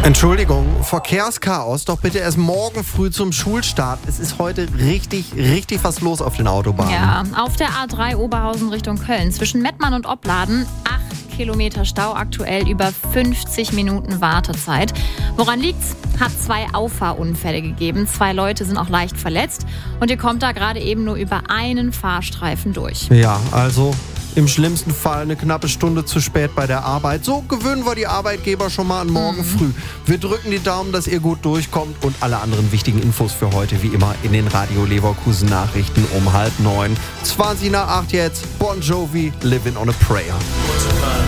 Entschuldigung, Verkehrschaos, doch bitte erst morgen früh zum Schulstart. Es ist heute richtig was los auf den Autobahnen. Ja, auf der A3 Oberhausen Richtung Köln zwischen Mettmann und Opladen 8 Kilometer Stau, aktuell über 50 Minuten Wartezeit. Woran liegt's? Hat 2 Auffahrunfälle gegeben. 2 Leute sind auch leicht verletzt und ihr kommt da gerade eben nur über einen Fahrstreifen durch. Ja, also im schlimmsten Fall eine knappe Stunde zu spät bei der Arbeit. So gewöhnen wir die Arbeitgeber schon mal an morgen früh. Wir drücken die Daumen, dass ihr gut durchkommt und alle anderen wichtigen Infos für heute wie immer in den Radio Leverkusen Nachrichten um 8:30. 20 nach 8 jetzt. Bon Jovi, Living on a Prayer.